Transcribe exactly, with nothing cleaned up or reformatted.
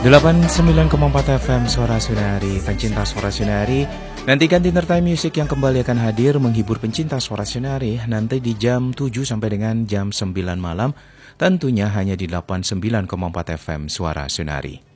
delapan puluh sembilan koma empat F M Suara Sunari, pencinta Suara Sunari. Nantikan Dinner Time Music yang kembali akan hadir menghibur pencinta Suara Sunari nanti di jam tujuh sampai dengan jam sembilan malam. Tentunya hanya di delapan puluh sembilan koma empat F M Suara Sunari.